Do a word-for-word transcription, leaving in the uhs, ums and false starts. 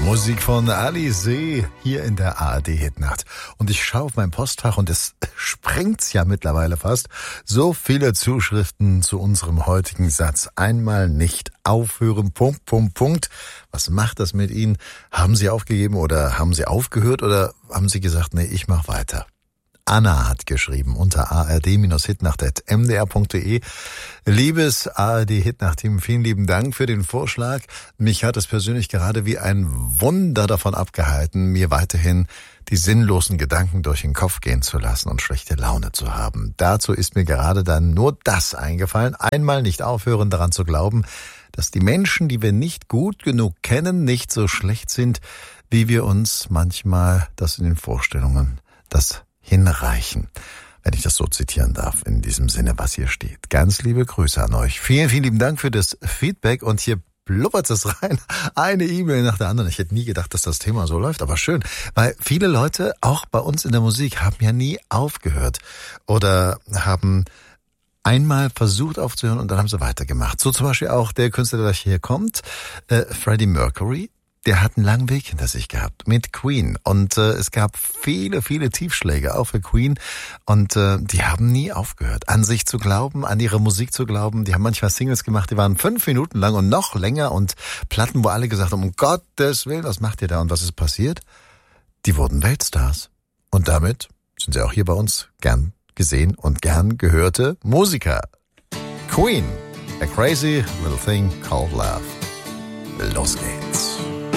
Musik von Ali See hier in der A R D-Hitnacht. Und ich schaue auf mein Postfach und es sprengt's ja mittlerweile fast. So viele Zuschriften zu unserem heutigen Satz. Einmal nicht aufhören, Punkt, Punkt, Punkt. Was macht das mit Ihnen? Haben Sie aufgegeben oder haben Sie aufgehört oder haben Sie gesagt, nee, ich mach weiter? Anna hat geschrieben unter a r d hitnacht at m d r punkt d e. Liebes A R D-Hitnacht-Team, vielen lieben Dank für den Vorschlag. Mich hat es persönlich gerade wie ein Wunder davon abgehalten, mir weiterhin die sinnlosen Gedanken durch den Kopf gehen zu lassen und schlechte Laune zu haben. Dazu ist mir gerade dann nur das eingefallen. Einmal nicht aufhören, daran zu glauben, dass die Menschen, die wir nicht gut genug kennen, nicht so schlecht sind, wie wir uns manchmal das in den Vorstellungen, das hinreichen, wenn ich das so zitieren darf, in diesem Sinne, was hier steht. Ganz liebe Grüße an euch. Vielen, vielen lieben Dank für das Feedback und hier blubbert es rein. Eine E-Mail nach der anderen. Ich hätte nie gedacht, dass das Thema so läuft, aber schön, weil viele Leute, auch bei uns in der Musik, haben ja nie aufgehört oder haben einmal versucht aufzuhören und dann haben sie weitergemacht. So zum Beispiel auch der Künstler, der hier kommt, äh, Freddie Mercury. Der hat einen langen Weg hinter sich gehabt mit Queen und äh, es gab viele, viele Tiefschläge auch für Queen und äh, die haben nie aufgehört, an sich zu glauben, an ihre Musik zu glauben. Die haben manchmal Singles gemacht, die waren fünf Minuten lang und noch länger und Platten, wo alle gesagt haben, um Gottes Willen, was macht ihr da und was ist passiert? Die wurden Weltstars und damit sind sie auch hier bei uns gern gesehen und gern gehörte Musiker. Queen, A Crazy Little Thing Called Love. Los geht's.